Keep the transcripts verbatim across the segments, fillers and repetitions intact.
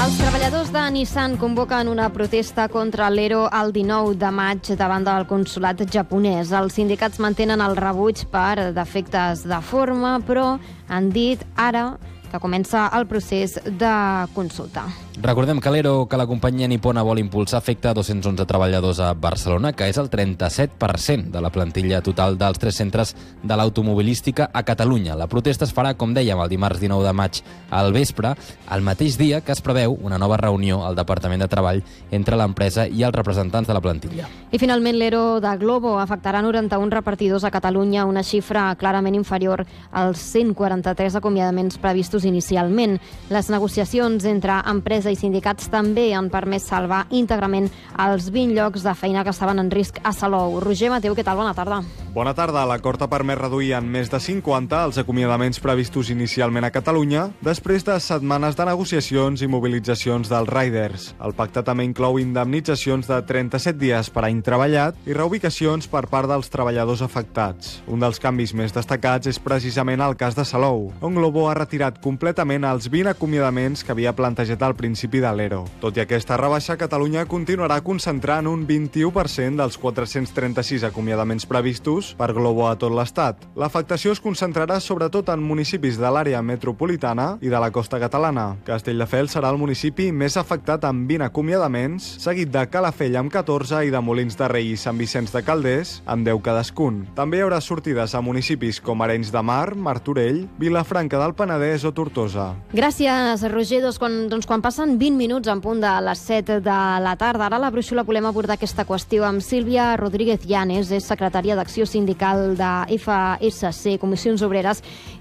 Els treballadors de Nissan convoquen una protesta contra l'ERO el dinou de maig davant del consolat japonès. Els sindicats mantenen el rebuig per defectes de forma, però han dit ara que comença el procés de consulta. Recordem que l'ERO que la companyia nipona vol impulsar afecta a dos-cents onze treballadors a Barcelona, que és el trenta-set per cent de la plantilla total dels tres centres de l'automobilística a Catalunya. La protesta es farà, com dèiem, el dimarts dinou de maig al vespre, el mateix dia que es preveu una nova reunió al Departament de Treball entre l'empresa i els representants de la plantilla. I finalment l'ERO de Glovo afectarà noranta-un repartidors a Catalunya, una xifra clarament inferior als cent quaranta-tres acomiadaments previstos inicialment. Les negociacions entre empreses i sindicats també han permès salvar íntegrament els vint llocs de feina que estaven en risc a Salou. Roger Mateu, què tal? Bona tarda. Bona tarda. L'acord ha permès reduir en més de cinquanta els acomiadaments previstos inicialment a Catalunya després de setmanes de negociacions i mobilitzacions dels riders. El pacte també inclou indemnitzacions de trenta-set dies per any treballat i reubicacions per part dels treballadors afectats. Un dels canvis més destacats és precisament el cas de Salou, on Glovo ha retirat completament els vint acomiadaments que havia plantejat al principi de l'ERO. Tot i aquesta rebaixa, Catalunya continuarà concentrant un vint-i-u per cent dels quatre-cents trenta-sis acomiadaments previstos per Glovo a tot l'Estat. L'afectació es concentrarà sobretot en municipis de l'àrea metropolitana i de la costa catalana. Castelldefels serà el municipi més afectat amb vint acomiadaments, seguit de Calafell amb catorze i de Molins de Rei i Sant Vicenç de Calders amb deu cadascun. També hi haurà sortides a municipis com Arenys de Mar, Martorell, Vilafranca del Penedès o Tortosa. Gràcies, Roger. Doncs quan, doncs quan passen vint minuts en punt de les set de la tarda. Ara a la brúixola volem abordar aquesta qüestió amb Sílvia Rodríguez Llanes, és secretària d'Acció Sindical de F S C, Comissions Obreres,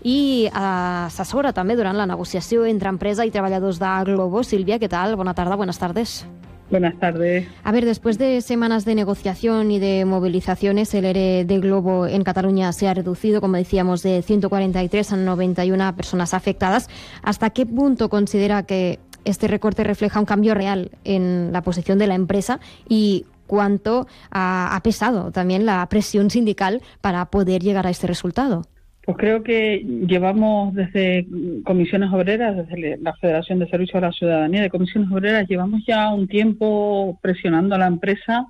i eh, assessora també durant la negociació entre empresa y treballadors de Glovo. Silvia, ¿qué tal? Buena tarde, buenas tardes. Buenas tardes. A ver, después de semanas de negociación y de movilizaciones, el ERE de Glovo en Cataluña se ha reducido, como decíamos, de ciento cuarenta y tres a noventa y una personas afectadas. ¿Hasta qué punto considera que este recorte refleja un cambio real en la posición de la empresa y cuánto ha, ha pesado también la presión sindical para poder llegar a este resultado? Pues creo que llevamos desde Comisiones Obreras, desde la Federación de Servicios a la Ciudadanía de Comisiones Obreras, llevamos ya un tiempo presionando a la empresa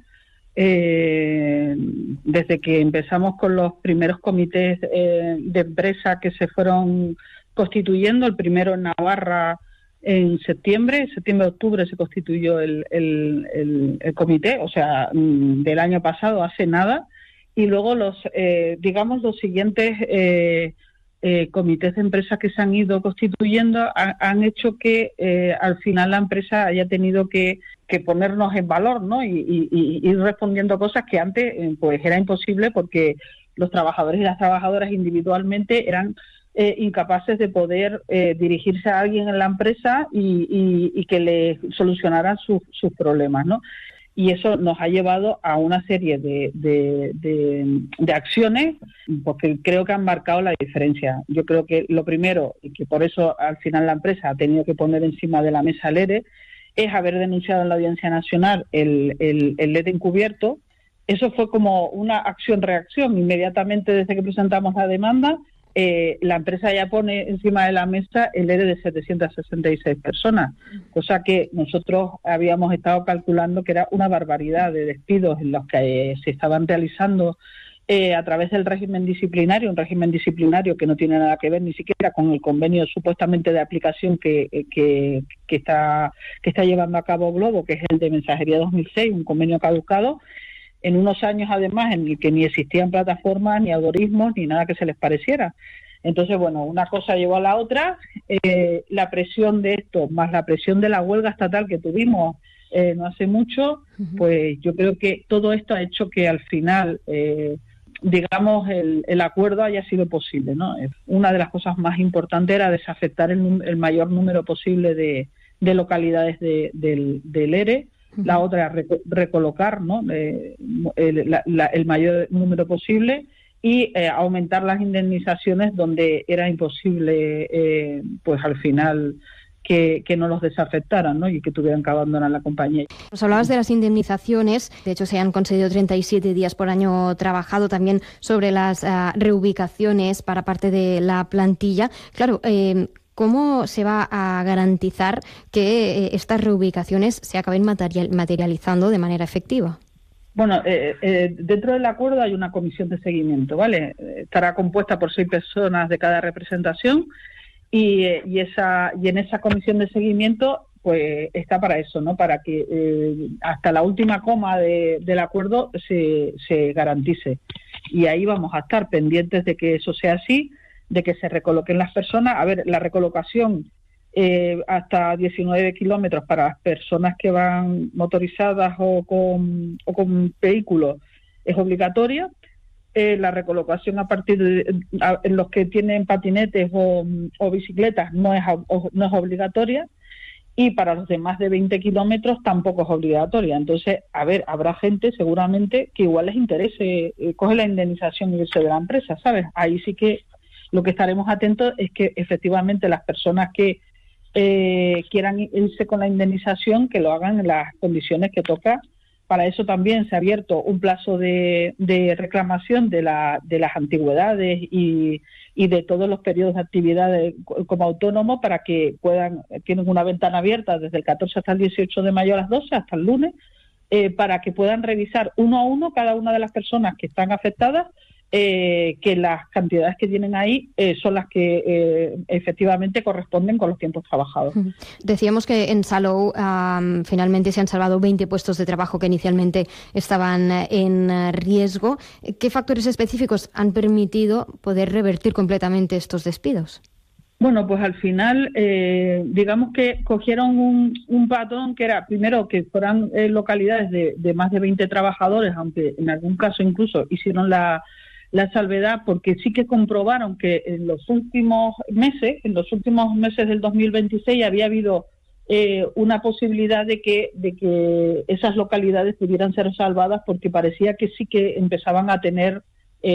eh, desde que empezamos con los primeros comités eh, de empresa que se fueron constituyendo. El primero en Navarra en septiembre, en septiembre-octubre se constituyó el, el, el, el comité, o sea, del año pasado, hace nada. Y luego los, eh, digamos, los siguientes eh, eh, comités de empresas que se han ido constituyendo ha, han hecho que eh, al final la empresa haya tenido que, que ponernos en valor, ¿no? Y, y, y ir respondiendo cosas que antes eh, pues era imposible porque los trabajadores y las trabajadoras individualmente eran eh, incapaces de poder eh, dirigirse a alguien en la empresa y, y, y que le solucionaran sus, sus problemas, ¿no? Y eso nos ha llevado a una serie de, de, de, de acciones porque creo que han marcado la diferencia. Yo creo que lo primero, y que por eso al final la empresa ha tenido que poner encima de la mesa el ERE, es haber denunciado en la Audiencia Nacional el, el, el ERE encubierto. Eso fue como una acción-reacción. Inmediatamente desde que presentamos la demanda, Eh, la empresa ya pone encima de la mesa el ERE de setecientas sesenta y seis personas, cosa que nosotros habíamos estado calculando que era una barbaridad de despidos en los que eh, se estaban realizando eh, a través del régimen disciplinario, un régimen disciplinario que no tiene nada que ver ni siquiera con el convenio supuestamente de aplicación que, que, que, está, que está llevando a cabo Glovo, que es el de Mensajería dos mil seis, un convenio caducado, en unos años además en el que ni existían plataformas, ni algoritmos, ni nada que se les pareciera. Entonces, bueno, una cosa llevó a la otra, eh, la presión de esto, más la presión de la huelga estatal que tuvimos eh, no hace mucho, uh-huh. Pues yo creo que todo esto ha hecho que al final, eh, digamos, el, el acuerdo haya sido posible, ¿no? Una de las cosas más importantes era desafectar el, el mayor número posible de, de localidades de, del, del ERE. La otra es recolocar, ¿no? eh, el, la, la, el mayor número posible y eh, aumentar las indemnizaciones donde era imposible, eh, pues al final, que, que no los desafectaran, ¿no? Y que tuvieran que abandonar la compañía. Nos hablabas de las indemnizaciones, de hecho se han concedido treinta y siete días por año trabajado, también sobre las uh, reubicaciones para parte de la plantilla. Claro, eh, ¿Cómo se va a garantizar que eh, estas reubicaciones se acaben material, materializando de manera efectiva? Bueno, eh, eh, dentro del acuerdo hay una comisión de seguimiento, ¿vale? Estará compuesta por seis personas de cada representación y, eh, y, esa, y en esa comisión de seguimiento pues está para eso, ¿no? Para que eh, hasta la última coma de, del acuerdo se, se garantice. Y ahí vamos a estar pendientes de que eso sea así, de que se recoloquen las personas. A ver, la recolocación eh, hasta diecinueve kilómetros para las personas que van motorizadas o con, o con vehículos es obligatoria. Eh, la recolocación a partir de a, en los que tienen patinetes o, o bicicletas no es, o, no es obligatoria. Y para los de más de veinte kilómetros tampoco es obligatoria. Entonces, a ver, habrá gente seguramente que igual les interese, eh, coge la indemnización y irse de la empresa, ¿sabes? Ahí sí que lo que estaremos atentos es que efectivamente las personas que eh, quieran irse con la indemnización, que lo hagan en las condiciones que toca. Para eso también se ha abierto un plazo de, de reclamación de, la, de las antigüedades y, y de todos los periodos de actividad como autónomo para que puedan, tienen una ventana abierta desde el catorce hasta el dieciocho de mayo a las doce, hasta el lunes, eh, para que puedan revisar uno a uno cada una de las personas que están afectadas, eh, que las cantidades que tienen ahí eh, son las que eh, efectivamente corresponden con los tiempos trabajados. Decíamos que en Salou um, finalmente se han salvado veinte puestos de trabajo que inicialmente estaban en riesgo. ¿Qué factores específicos han permitido poder revertir completamente estos despidos? Bueno, pues al final, eh, digamos que cogieron un, un patrón que era, primero, que fueran eh, localidades de, de más de veinte trabajadores, aunque en algún caso incluso hicieron la la salvedad, porque sí que comprobaron que en los últimos meses, en los últimos meses del dos mil veintiséis había habido eh, una posibilidad de que, de que esas localidades pudieran ser salvadas, porque parecía que sí que empezaban a tener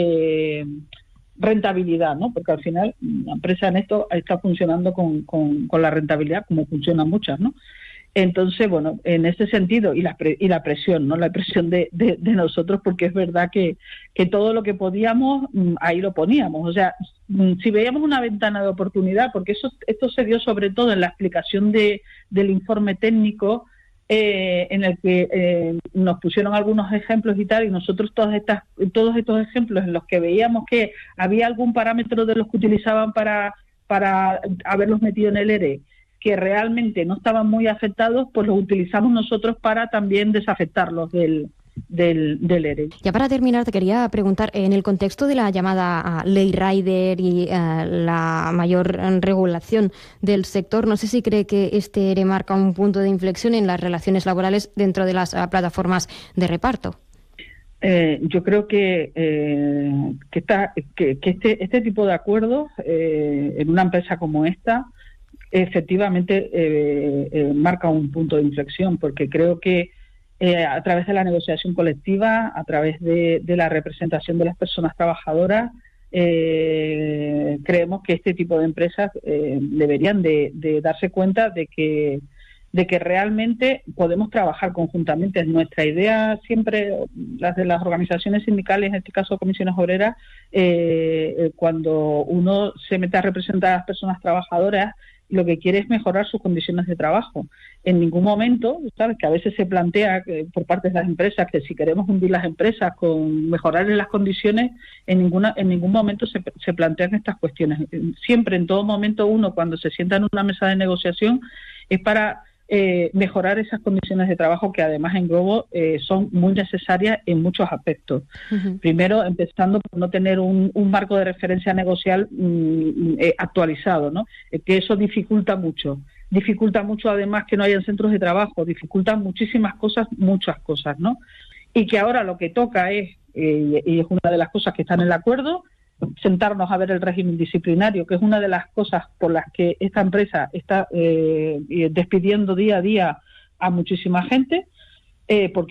eh, rentabilidad, ¿no? Porque al final la empresa en esto está funcionando con, con, con la rentabilidad, como funcionan muchas, ¿no? Entonces, bueno, en ese sentido, y la, pre, y la presión, ¿no? La presión de, de, de nosotros, porque es verdad que, que todo lo que podíamos, ahí lo poníamos. O sea, si veíamos una ventana de oportunidad, porque eso esto se dio sobre todo en la explicación de, del informe técnico, eh, en el que eh, nos pusieron algunos ejemplos y tal, y nosotros todas estas, todos estos ejemplos en los que veíamos que había algún parámetro de los que utilizaban para, para haberlos metido en el E R E, que realmente no estaban muy afectados, pues los utilizamos nosotros para también desafectarlos del, del, del E R E. Ya para terminar, te quería preguntar, en el contexto de la llamada uh, Ley Rider y uh, la mayor regulación del sector, no sé si cree que este E R E marca un punto de inflexión en las relaciones laborales dentro de las uh, plataformas de reparto. Eh, yo creo que, eh, que, está, que, que este, este tipo de acuerdos eh, en una empresa como esta efectivamente eh, eh, marca un punto de inflexión, porque creo que eh, a través de la negociación colectiva, a través de, de la representación de las personas trabajadoras, eh, creemos que este tipo de empresas eh, deberían de, de darse cuenta de que de que realmente podemos trabajar conjuntamente. Nuestra idea siempre, las de las organizaciones sindicales, en este caso comisiones obreras, eh, cuando uno se mete a representar a las personas trabajadoras, lo que quiere es mejorar sus condiciones de trabajo. En ningún momento, sabes que a veces se plantea que, por parte de las empresas, que si queremos hundir las empresas con mejorarles las condiciones, en ninguna en ningún momento se, se plantean estas cuestiones. Siempre, en todo momento, uno cuando se sienta en una mesa de negociación es para eh, mejorar esas condiciones de trabajo, que además en Globo eh, son muy necesarias en muchos aspectos. Uh-huh. Primero, empezando por no tener un, un marco de referencia negocial mm, eh, actualizado, ¿no? Eh, que eso dificulta mucho. Dificulta mucho además que no hayan centros de trabajo, dificulta muchísimas cosas, muchas cosas, ¿no? Y que ahora lo que toca es, eh, y es una de las cosas que está en el acuerdo, sentarnos a ver el régimen disciplinario, que es una de las cosas por las que esta empresa está eh, despidiendo día a día a muchísima gente, eh, porque